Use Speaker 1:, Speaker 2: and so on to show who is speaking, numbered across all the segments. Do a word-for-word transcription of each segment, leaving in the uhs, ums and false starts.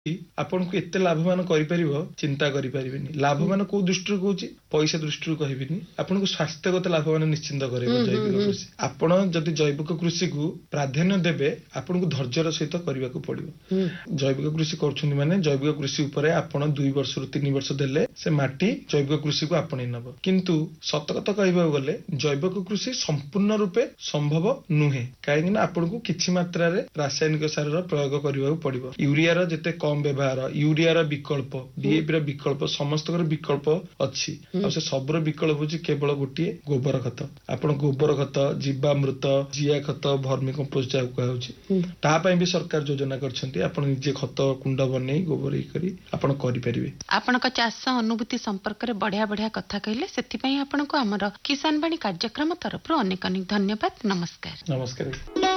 Speaker 1: आपण को एते लाभवान करि परिबो चिंता करि परिबेनी। लाभवान को दृष्टि कहूची पैसा दृष्टि कहबिनी, आपण को स्वास्थ्यगत लाभवान निश्चिंत करेबो जैविक कृषि। आपण जदि जैविक कृषि को प्राधान्य देबे आपण को धैर्यर सहित करबा को पड़िबो। जैविक कृषि करछुनी माने जैविक कृषि ऊपर आपण दुई वर्ष रु तीन वर्ष देले से माटी जैविक कृषि को आपणे नबो। किंतु सतकत कहबा गले जैविक कृषि संपूर्ण रूपे संभव नुहे, काहे कि आपण को किछि मात्रा रे रासायनिक सार रो प्रयोग करबा को पड़िबो। यूरिया रो जते कम व्यवहार, यूरिया रो विकल्प, डीएपी रो विकल्प, समस्त रो विकल्प अछि। आ से सब रो विकल्प होछि केवल गोटिए गोबर खत। आपण गोबर खत, जीवामृत, जिया खत, वर्मी कंपोस्ट जा कहउछि ता पय भी सरकार योजना करछन्ती। आपण निजे खत कुंड बनै गोबर ई करी आपण करि परिबे।
Speaker 2: आपण का चाष अनुभूति संपर्क रे बढ़िया बढ़िया कथा कहले, सेति पय आपण को हमर किसान वाणी कार्यक्रम तरफ अनेक अनेक धन्यवाद। नमस्कार।
Speaker 1: नमस्कार।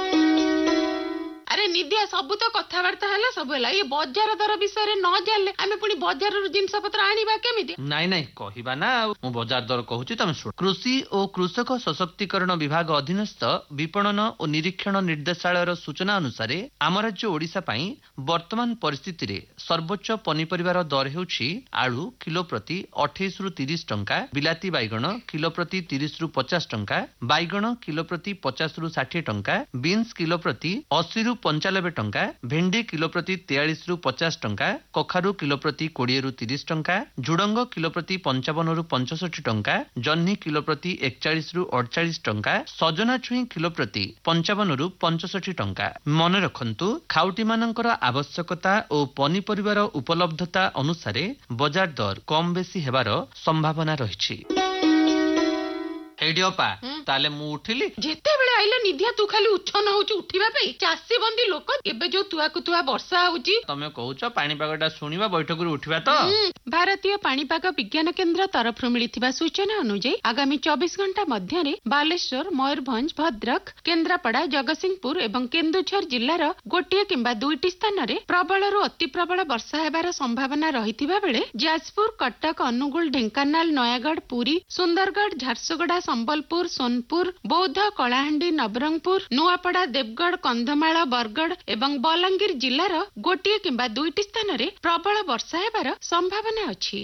Speaker 2: अरे निधिया सबु तो कथावार्ता है सब है ये बजार दर विषय न जानले आमे पुनी बजार जिनस पत्र आनिबा केमिति?
Speaker 3: नाई नाई कहिबा ना, मु बजार दर कहूची तमे सुन। कृषि और कृषक सशक्तिकरण विभाग अधीनस्थ विपणन और निरीक्षण निर्देशालय सूचना अनुसार आम राज्य ओडिशा पई वर्तमान परिस्थिति रे सर्वोच्च पनिपरिबार दर हेउछि आलू किलो प्रति अट्ठाईस रु तीस टंका, बिलाती बैगण किलो प्रति तीस रु पचास टंका, बैगण किलो प्रति पचास रु साठ टंका, बीन्स किलो प्रति अस्सी रु पंचानबे टंका, भेंडी किलो प्रति तेयालीस रु पचास टंका, कखारु किलो प्रति बीस रु तीस टंका, झुडंग किलो प्रति पंचावन रु पैंसठ टंका, जन्ही किलो प्रति इकतालीस रु अड़तालीस टंका, सजना छुई किलो प्रति पंचावन रु पैंसठ टंका। मन रखंतु खाउटी मानकर आवश्यकता और पनिपरिबार उपलब्धता अनुसारे बजार दर कम बेसी हेबार संभावना रहिछि। हेडियोपा ताले मु उठिली
Speaker 2: जेते बेले आइले निधिया तू खाली उच्छन होउची उठिबा पे चासी बंदी लोक एबे जो तुआ को तुआ वर्षा होउची
Speaker 3: तमे कहउछ पानी पागटा सुनिबा बैठक रे उठिबा तो।
Speaker 2: भारतीय पाणीपाग विज्ञान केंद्र तरफ मिलिथिबा सूचना अनुसार आगामी चौबीस घंटा मध्य रे बालेश्वर, मयूरभंज, भद्रक, केन्द्रापड़ा, जगतसिंहपुर एवं केन्दुझर जिल्लार गोटिए किंबा दुईटी स्थान रे प्रबल रु अति प्रबल वर्षा हेबार संभावना रहिथिबा बेले जाजपुर, कटक, अनुगुल, ढेंकानाल, नयागढ़, पुरी, सुंदरगढ़, झारसुगुड़ा, संबलपुर, सोनपुर, बौद्ध, कलाहांडी, नवरंगपुर, नुआपड़ा, देवगढ़, कंधमाल, बरगढ़ एवं बलांगीर जिल्लार गोटिए किंबा दुईटी स्थान रे प्रबल वर्षा हेबार संभावना अछि।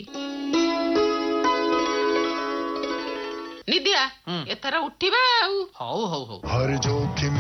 Speaker 2: निधिया एथरा उठिबा।
Speaker 3: हौ हौ हौ
Speaker 4: हर जोखिम